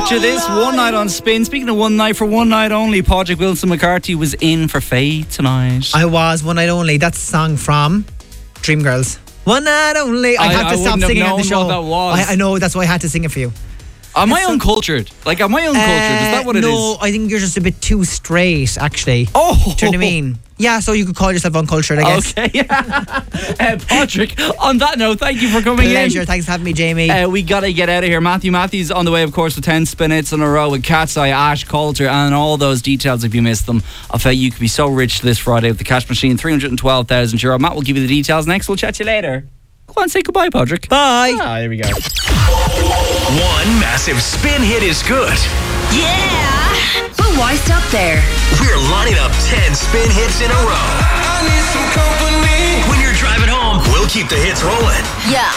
you this. One night on Spin. Speaking of one night, for one night only, Padraig Wilson McCarthy was in for Faye tonight. I was one night only. That's a song from Dreamgirls. One night only. I have to stop singing on the show. What that was. I know, that's why I had to sing it for you. Am I uncultured? Like, am I uncultured? Is that what it is? No, I think you're just a bit too straight, actually. Oh. Do you know what I mean? Yeah, so you could call yourself uncultured, I guess. Okay. Patrick, on that note, thank you for coming Pleasure. in. Thanks for having me, Jamie. We got to get out of here. Matthew's on the way, of course, with 10 spin hits in a row with Cat's Eye, Ash, Coulter, and all those details if you missed them. I felt you could be so rich this Friday with the cash machine, €312,000. Matt will give you the details next. We'll chat to you later. Go on, say goodbye, Patrick. Bye. There we go. One massive spin hit is good. Yeah! But why stop there? We're lining up 10 spin hits in a row. I need some company. When you're driving home, we'll keep the hits rolling. Yeah.